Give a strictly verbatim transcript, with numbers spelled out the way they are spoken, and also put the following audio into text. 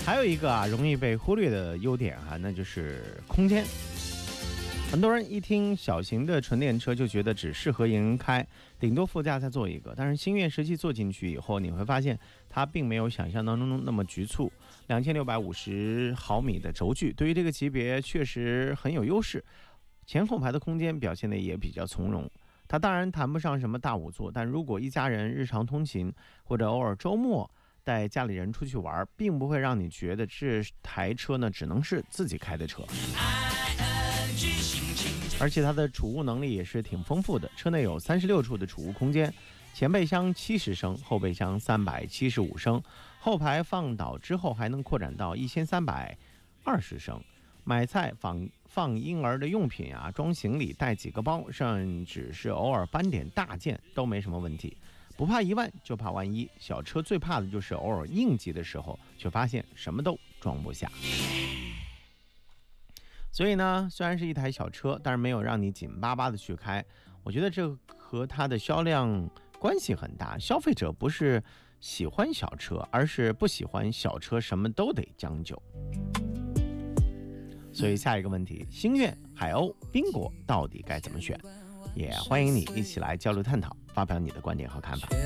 还有一个啊，容易被忽略的优点啊，那就是空间。很多人一听小型的纯电车就觉得只适合一人开，顶多副驾再坐一个。但是星越实际坐进去以后，你会发现它并没有想象当中那么局促。两千六百五十毫米的轴距，对于这个级别确实很有优势。前后排的空间表现的也比较从容。它当然谈不上什么大五座，但如果一家人日常通勤或者偶尔周末带家里人出去玩，并不会让你觉得这台车呢只能是自己开的车。而且它的储物能力也是挺丰富的，车内有三十六处的储物空间，前备箱七十升，后备箱三百七十五升，后排放倒之后还能扩展到一千三百二十升。买菜放放婴儿的用品啊，装行李带几个包，甚至是偶尔搬点大件都没什么问题。不怕一万就怕万一，小车最怕的就是偶尔应急的时候，却发现什么都装不下。所以呢，虽然是一台小车，但是没有让你紧巴巴的去开。我觉得这和它的销量关系很大。消费者不是喜欢小车，而是不喜欢小车什么都得将就。所以下一个问题，星越、海鸥、宾果到底该怎么选？也欢迎你一起来交流探讨，发表你的观点和看法。